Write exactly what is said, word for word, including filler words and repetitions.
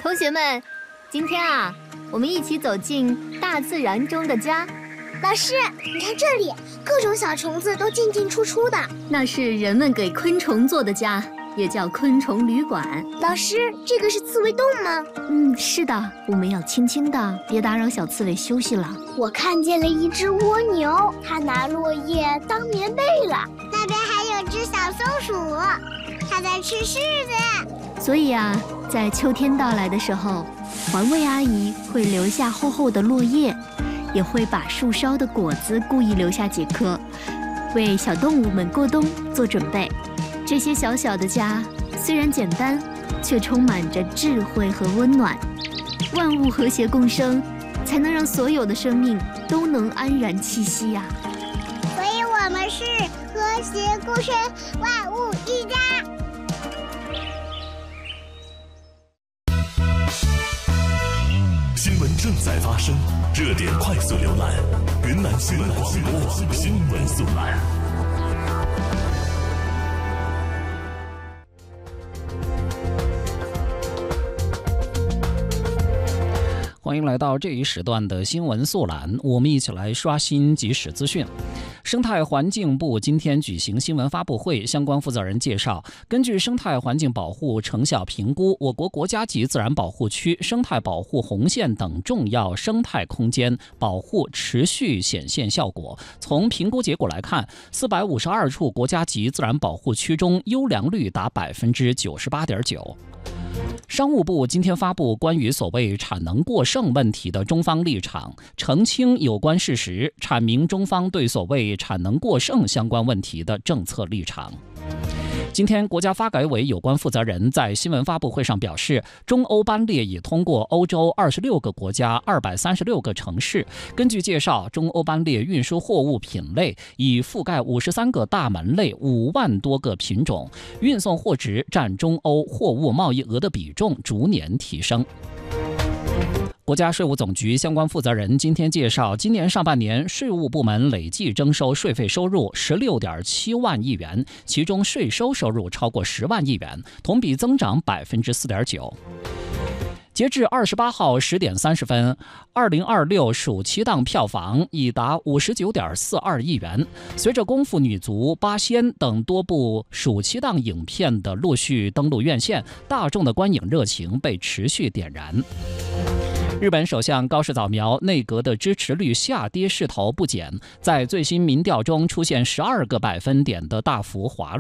同学们，今天啊，我们一起走进大自然中的家。 老师，你看这里，各种小虫子都进进出出的。 那是人们给昆虫做的家，也叫昆虫旅馆。 老师，这个是刺猬洞吗？ 嗯，是的，我们要轻轻的，别打扰小刺猬休息了。 我看见了一只蜗牛，它拿落叶当棉被了。 那边还有只小松鼠，它在吃柿子。 所以啊，在秋天到来的时候，环卫阿姨会留下厚厚的落叶，也会把树梢的果子故意留下几颗，为小动物们过冬做准备。这些小小的家虽然简单，却充满着智慧和温暖。万物和谐共生，才能让所有的生命都能安然栖息呀、 啊。所以我们是和谐共生，万物一家。 新闻正在发生，热点快速浏览，云南新闻广播新闻速览。 欢迎来到这一时段的新闻速览，我们一起来刷新即时资讯。生态环境部今天举行新闻发布会，相关负责人介绍，根据生态环境保护成效评估，我国国家级自然保护区、生态保护红线等重要生态空间保护持续显现效果。从评估结果来看，四百五十二处国家级自然保护区中，优良率达百分之九十八点九。商务部今天发布关于所谓产能过剩问题的中方立场，澄清有关事实，阐明中方对所谓产能过剩相关问题的政策立场。今天，国家发改委有关负责人在新闻发布会上表示，中欧班列已通过欧洲二十六个国家、二百三十六个城市。根据介绍，中欧班列运输货物品类已覆盖五十三个大门类、五万多个品种，运送货值占中欧货物贸易额的比重逐年提升。国家税务总局相关负责人今天介绍，今年上半年税务部门累计征收税费收入十六点七万亿元，其中税收收入超过十万亿元，同比增长百分之四点九。截至二十八号十点三十分，二零二六暑期档票房已达五十九点四二亿元。随着《功夫》女足、《八仙》等多部暑期档影片的陆续登陆院线，大众的观影热情被持续点燃。日本首相高市早苗内阁的支持率下跌势头不减，在最新民调中出现十二个百分点的大幅滑落。